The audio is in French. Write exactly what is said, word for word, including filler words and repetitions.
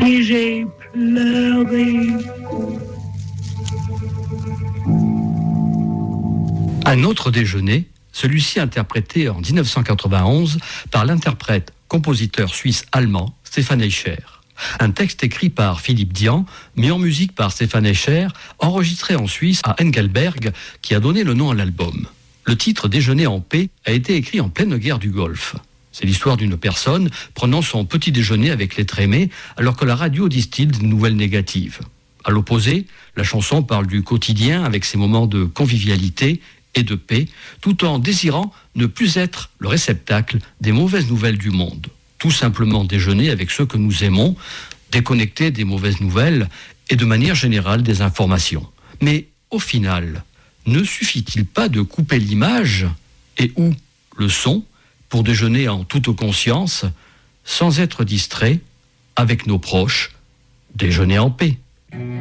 et j'ai pleuré. Un autre déjeuner, celui-ci interprété en dix-neuf cent quatre-vingt-onze par l'interprète compositeur suisse-allemand Stefan Eicher. Un texte écrit par Philippe Dian, mis en musique par Stefan Eicher, enregistré en Suisse à Engelberg, qui a donné le nom à l'album. Le titre « Déjeuner en paix » a été écrit en pleine guerre du Golfe. C'est l'histoire d'une personne prenant son petit déjeuner avec l'être aimé, alors que la radio distille des nouvelles négatives. À l'opposé, la chanson parle du quotidien avec ses moments de convivialité et de paix, tout en désirant ne plus être le réceptacle des mauvaises nouvelles du monde. Tout simplement déjeuner avec ceux que nous aimons, déconnecter des mauvaises nouvelles et de manière générale des informations. Mais au final, ne suffit-il pas de couper l'image et ou le son pour déjeuner en toute conscience, sans être distrait, avec nos proches, déjeuner en paix?